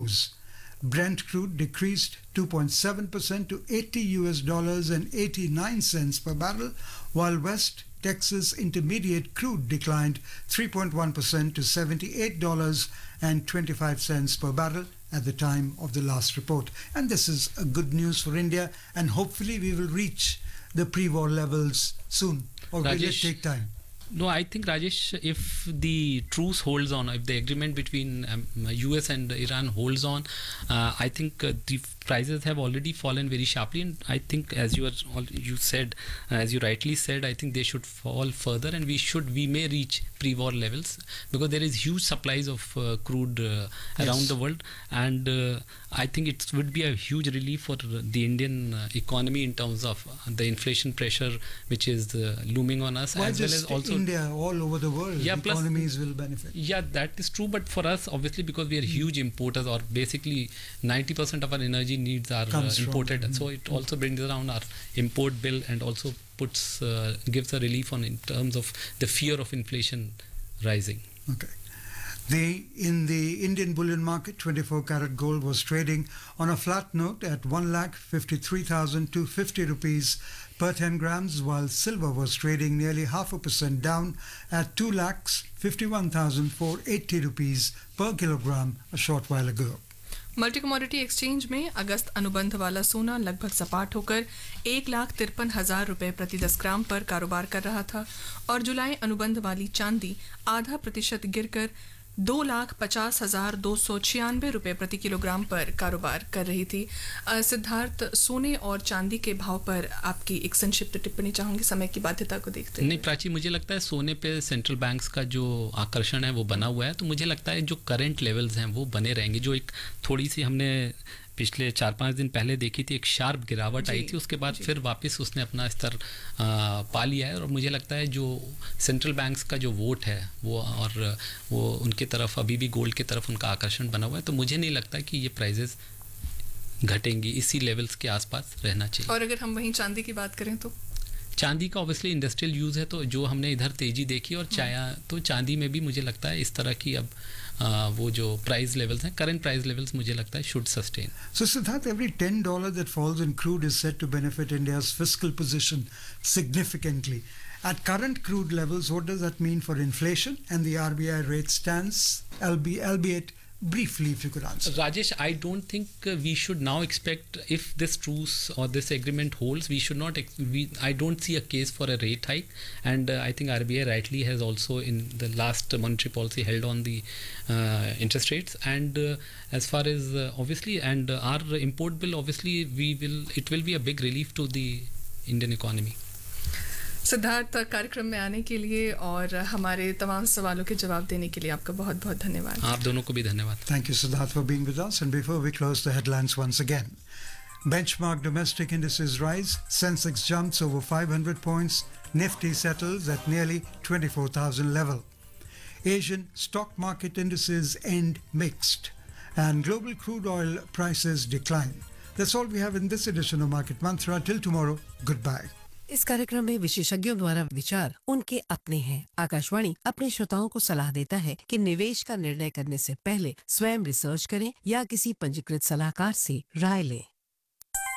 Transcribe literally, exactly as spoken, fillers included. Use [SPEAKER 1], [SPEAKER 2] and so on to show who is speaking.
[SPEAKER 1] rose. Brent crude decreased two point seven percent to eighty U S dollars and eighty-nine cents per barrel, while West Texas Intermediate crude declined three point one percent to seventy-eight dollars and twenty-five cents per barrel at the time of the last report. And this is a good news for India, and hopefully we will reach the pre-war levels soon. Or will it
[SPEAKER 2] Rajesh,
[SPEAKER 1] take time?
[SPEAKER 2] No, I think, Rajesh, if the truce holds on, if the agreement between um, U S and Iran holds on, uh, I think uh, the prices have already fallen very sharply, and I think, as you are, you said, uh, as you rightly said, I think they should fall further, and we should, we may reach pre-war levels, because there is huge supplies of uh, crude uh,
[SPEAKER 1] Yes.
[SPEAKER 2] around the world, and uh, I think it would be a huge relief for the Indian uh, economy in terms of the inflation pressure which is uh, looming on us,
[SPEAKER 1] Why
[SPEAKER 2] as well
[SPEAKER 1] just
[SPEAKER 2] as also
[SPEAKER 1] India, all over the world,
[SPEAKER 2] Yeah, plus-
[SPEAKER 1] economies will benefit.
[SPEAKER 2] Yeah, that is true, but for us, obviously, because we are huge importers, or basically ninety percent of our energy needs are uh,
[SPEAKER 1] Comes from-
[SPEAKER 2] imported,
[SPEAKER 1] mm.
[SPEAKER 2] so it also brings down our import bill, and also puts uh, gives a relief on in terms of the fear of inflation rising.
[SPEAKER 1] Okay. The, in the Indian bullion market, twenty-four karat gold was trading on a flat note at one lakh fifty-three thousand two hundred fifty rupees per ten grams, while silver was trading nearly half a percent down at two lakhs fifty-one thousand four hundred eighty rupees per kilogram a short while ago.
[SPEAKER 3] Multi commodity exchange में अगस्त अनुबंध वाला सोना लगभग सपाट होकर एक लाख तिरपन हजार रुपए प्रति दस ग्राम पर कारोबार कर रहा था, और जुलाई अनुबंध वाली चांदी आधा प्रतिशत गिरकर दो लाख पचास हजार दो सौ छियानवे रुपए प्रति किलोग्राम पर कारोबार कर रही थी। अ, सिद्धार्थ, सोने और चांदी के भाव पर आपकी एक संक्षिप्त टिप्पणी चाहूंगी समय की बाध्यता को देखते हुए।
[SPEAKER 2] नहीं प्राची, मुझे लगता है सोने पे सेंट्रल बैंक्स का जो आकर्षण है वो बना हुआ है, तो मुझे लगता है जो करंट लेवल्स हैं वो बने रहेंगे। जो एक थोड़ी सी हमने पिछले चार पाँच दिन पहले देखी थी, एक शार्प गिरावट आई थी, उसके बाद फिर वापस उसने अपना स्तर आ, पा लिया है, और मुझे लगता है जो सेंट्रल बैंक्स का जो वोट है वो, और वो उनके तरफ अभी भी गोल्ड की तरफ उनका आकर्षण बना हुआ है, तो मुझे नहीं लगता कि ये प्राइजेस घटेंगी, इसी लेवल्स के आसपास रहना चाहिए।
[SPEAKER 3] और अगर हम वहीं चांदी की बात करें तो
[SPEAKER 2] चांदी का ऑब्वियसली इंडस्ट्रियल यूज़ है, तो जो हमने इधर तेज़ी देखी, और चाया तो चांदी में भी मुझे लगता है इस तरह की अब आ, वो जो प्राइस लेवल्स हैं, करंट प्राइस लेवल्स मुझे लगता है should sustain.
[SPEAKER 1] So Siddharth, every ten dollars that falls in crude is said to benefit India's fiscal position significantly. At current crude levels, what does that mean for inflation and the R B I rate stance, albeit, albeit briefly, if you could answer?
[SPEAKER 2] Rajesh, I don't think uh, we should now expect, if this truce or this agreement holds, we should not, ex- we, I don't see a case for a rate hike, and uh, I think R B I rightly has also in the last monetary policy held on the uh, interest rates, and uh, as far as uh, obviously, and uh, our import bill, obviously we will, it will be a big relief to the Indian economy.
[SPEAKER 3] Siddharth, कार्यक्रम में आने के लिए और हमारे तमाम सवालों के जवाब देने के लिए आपका बहुत बहुत धन्यवाद।
[SPEAKER 2] आप दोनों को भी धन्यवाद।
[SPEAKER 1] Thank you, Siddharth, for being with us. And before we close the headlines once again, benchmark domestic indices rise. Sensex jumps over five hundred points. Nifty settles at nearly twenty-four thousand level. Asian stock market indices end mixed, and global crude oil prices decline. That's all we have in this edition of Market Mantra. Till tomorrow, goodbye.
[SPEAKER 4] इस कार्यक्रम में विशेषज्ञों द्वारा विचार उनके अपने हैं। आकाशवाणी अपने श्रोताओं को सलाह देता है कि निवेश का निर्णय करने से पहले स्वयं रिसर्च करें या किसी पंजीकृत सलाहकार से राय लें।